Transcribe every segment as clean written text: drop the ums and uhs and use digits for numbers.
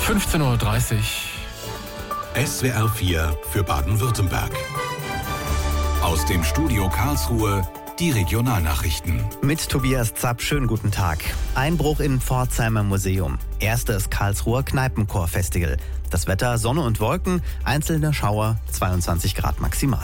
15:30 Uhr. SWR 4 für Baden-Württemberg. Aus dem Studio Karlsruhe die Regionalnachrichten. Mit Tobias Zapp, schönen guten Tag. Einbruch in Pforzheimer Museum. Erstes Karlsruher Kneipenchor-Festival. Das Wetter Sonne und Wolken, einzelne Schauer, 22 Grad maximal.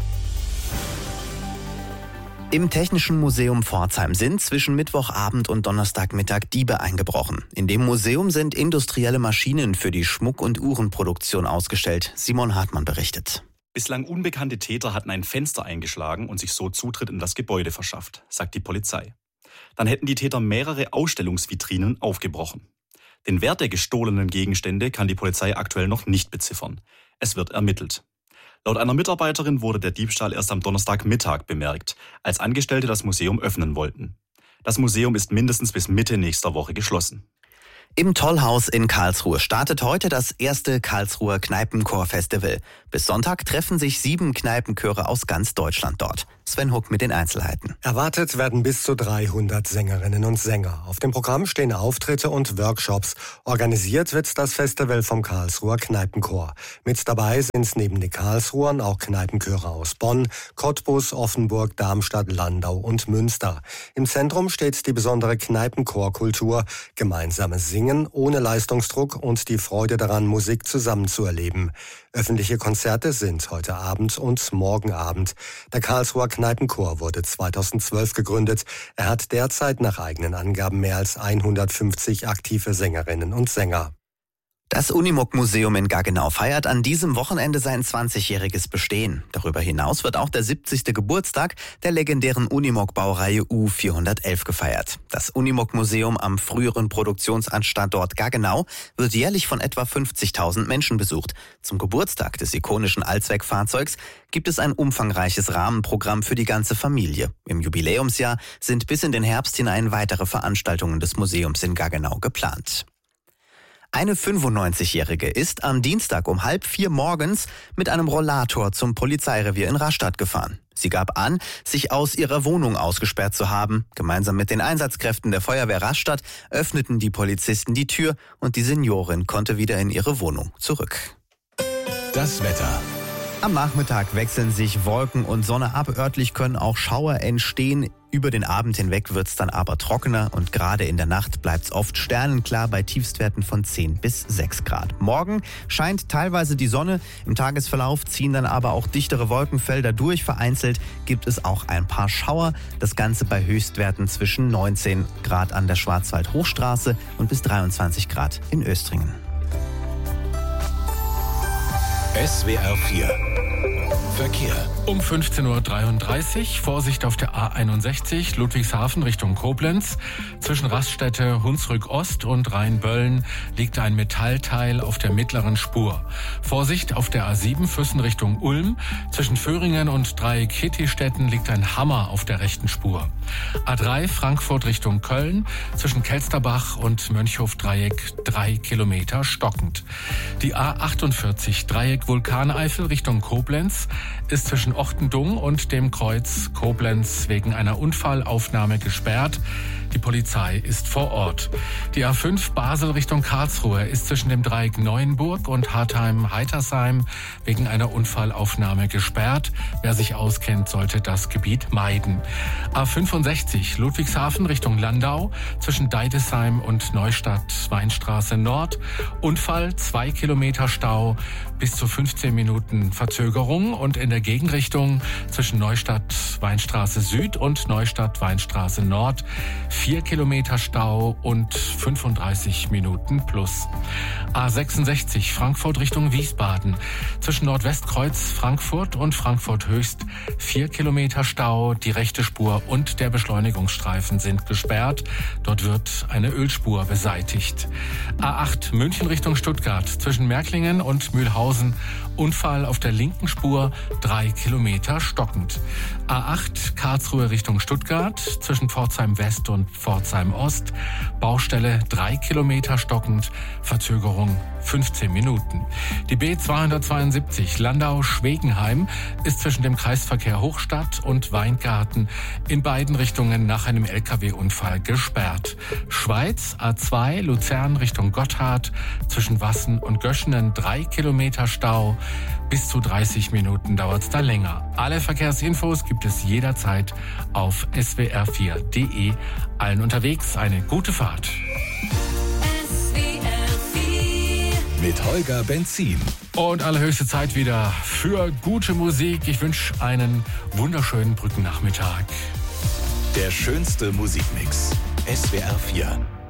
Im Technischen Museum Pforzheim sind zwischen Mittwochabend und Donnerstagmittag Diebe eingebrochen. In dem Museum sind industrielle Maschinen für die Schmuck- und Uhrenproduktion ausgestellt. Simon Hartmann berichtet. Bislang unbekannte Täter hatten ein Fenster eingeschlagen und sich so Zutritt in das Gebäude verschafft, sagt die Polizei. Dann hätten die Täter mehrere Ausstellungsvitrinen aufgebrochen. Den Wert der gestohlenen Gegenstände kann die Polizei aktuell noch nicht beziffern. Es wird ermittelt. Laut einer Mitarbeiterin wurde der Diebstahl erst am Donnerstagmittag bemerkt, als Angestellte das Museum öffnen wollten. Das Museum ist mindestens bis Mitte nächster Woche geschlossen. Im Tollhaus in Karlsruhe startet heute das erste Karlsruher Kneipenchor-Festival. Bis Sonntag treffen sich 7 Kneipenchöre aus ganz Deutschland dort. Sven Huck mit den Einzelheiten. Erwartet werden bis zu 300 Sängerinnen und Sänger. Auf dem Programm stehen Auftritte und Workshops. Organisiert wird das Festival vom Karlsruher Kneipenchor. Mit dabei sind neben den Karlsruhern auch Kneipenchöre aus Bonn, Cottbus, Offenburg, Darmstadt, Landau und Münster. Im Zentrum steht die besondere Kneipenchorkultur, gemeinsames Singen ohne Leistungsdruck und die Freude daran, Musik zusammen zu erleben. Öffentliche Konzerte sind heute Abend und morgen Abend. Der Karlsruher Kneipenchor wurde 2012 gegründet. Er hat derzeit nach eigenen Angaben mehr als 150 aktive Sängerinnen und Sänger. Das Unimog-Museum in Gaggenau feiert an diesem Wochenende sein 20-jähriges Bestehen. Darüber hinaus wird auch der 70. Geburtstag der legendären Unimog-Baureihe U411 gefeiert. Das Unimog-Museum am früheren Produktionsstandort Gaggenau wird jährlich von etwa 50.000 Menschen besucht. Zum Geburtstag des ikonischen Allzweckfahrzeugs gibt es ein umfangreiches Rahmenprogramm für die ganze Familie. Im Jubiläumsjahr sind bis in den Herbst hinein weitere Veranstaltungen des Museums in Gaggenau geplant. Eine 95-Jährige ist am Dienstag um 3:30 morgens mit einem Rollator zum Polizeirevier in Rastatt gefahren. Sie gab an, sich aus ihrer Wohnung ausgesperrt zu haben. Gemeinsam mit den Einsatzkräften der Feuerwehr Rastatt öffneten die Polizisten die Tür und die Seniorin konnte wieder in ihre Wohnung zurück. Das Wetter. Am Nachmittag wechseln sich Wolken und Sonne ab. Örtlich können auch Schauer entstehen. Über den Abend hinweg wird's dann aber trockener und gerade in der Nacht bleibt's oft sternenklar bei Tiefstwerten von 10 bis 6 Grad. Morgen scheint teilweise die Sonne. Im Tagesverlauf ziehen dann aber auch dichtere Wolkenfelder durch. Vereinzelt gibt es auch ein paar Schauer. Das Ganze bei Höchstwerten zwischen 19 Grad an der Schwarzwald-Hochstraße und bis 23 Grad in Östringen. SWR 4 Verkehr. Um 15:33 Uhr, Vorsicht auf der A61 Ludwigshafen Richtung Koblenz. Zwischen Raststätte Hunsrück Ost und Rheinböllen liegt ein Metallteil auf der mittleren Spur. Vorsicht auf der A7 Füssen Richtung Ulm. Zwischen Föhringen und Dreieck-Hittistetten liegt ein Hammer auf der rechten Spur. A3 Frankfurt Richtung Köln. Zwischen Kelsterbach und Mönchhof-Dreieck 3 Kilometer stockend. Die A48 Dreieck Vulkaneifel Richtung Koblenz ist zwischen Ochtendung und dem Kreuz Koblenz wegen einer Unfallaufnahme gesperrt. Die Polizei ist vor Ort. Die A5 Basel Richtung Karlsruhe ist zwischen dem Dreieck Neuenburg und Hartheim-Heitersheim wegen einer Unfallaufnahme gesperrt. Wer sich auskennt, sollte das Gebiet meiden. A65 Ludwigshafen Richtung Landau zwischen Deidesheim und Neustadt-Weinstraße Nord. Unfall, 2 Kilometer Stau, bis zu 15 Minuten Verzögerung und in der Gegenrichtung zwischen Neustadt-Weinstraße Süd und Neustadt-Weinstraße Nord 4 Kilometer Stau und 35 Minuten plus. A66 Frankfurt Richtung Wiesbaden. Zwischen Nordwestkreuz Frankfurt und Frankfurt Höchst 4 Kilometer Stau. Die rechte Spur und der Beschleunigungsstreifen sind gesperrt. Dort wird eine Ölspur beseitigt. A8 München Richtung Stuttgart. Zwischen Märklingen und Mühlhausen Unfall auf der linken Spur 3 Kilometer stockend. A8 Karlsruhe Richtung Stuttgart. Zwischen Pforzheim West und Pforzheim Ost. Baustelle 3 Kilometer stockend, Verzögerung 15 Minuten. Die B272 Landau-Schwegenheim ist zwischen dem Kreisverkehr Hochstadt und Weingarten in beiden Richtungen nach einem LKW-Unfall gesperrt. Schweiz A2 Luzern Richtung Gotthard zwischen Wassen und Göschenen 3 Kilometer Stau. Bis zu 30 Minuten dauert es da länger. Alle Verkehrsinfos gibt es jederzeit auf swr4.de. Allen unterwegs eine gute Fahrt. Mit Holger Benzin. Und allerhöchste Zeit wieder für gute Musik. Ich wünsche einen wunderschönen Brückennachmittag. Der schönste Musikmix. SWR 4.